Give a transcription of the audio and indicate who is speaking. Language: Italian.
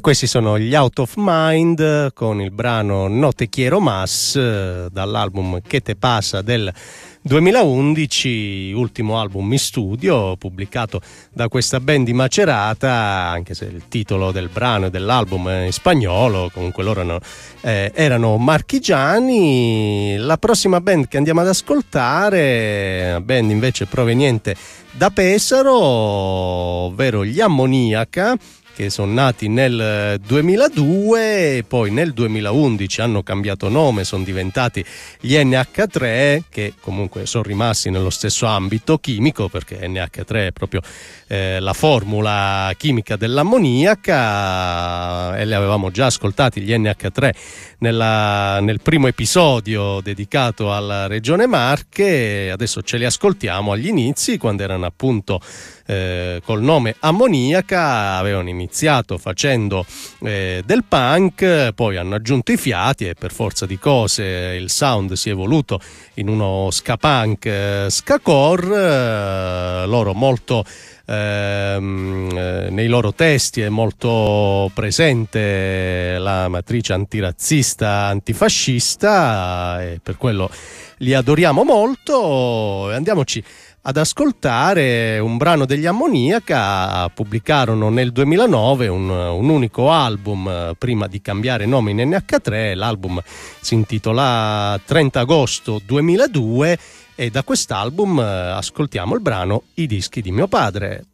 Speaker 1: questi sono gli Out of Mind con il brano No Te Quiero Más dall'album Che Te Pasa del 2011, ultimo album in studio pubblicato da questa band di Macerata, anche se il titolo del brano e dell'album è in spagnolo, comunque loro erano marchigiani. La prossima band che andiamo ad ascoltare, una band invece proveniente da Pesaro, ovvero gli Ammoniaca, che sono nati nel 2002 e poi nel 2011 hanno cambiato nome, sono diventati gli NH3, che comunque sono rimasti nello stesso ambito chimico, perché NH3 è proprio la formula chimica dell'ammoniaca, e li avevamo già ascoltati gli NH3 nel primo episodio dedicato alla Regione Marche. Adesso ce li ascoltiamo agli inizi, quando erano appunto col nome Ammoniaca. Avevano iniziato facendo del punk, poi hanno aggiunto i fiati e per forza di cose il sound si è evoluto in uno ska punk, ska core. Loro molto nei loro testi è molto presente la matrice antirazzista, antifascista, e per quello li adoriamo molto. Andiamoci ad ascoltare un brano degli Ammoniaca. Pubblicarono nel 2009 un unico album prima di cambiare nome in NH3. L'album si intitola 30 agosto 2002 e da quest'album ascoltiamo il brano I dischi di mio padre.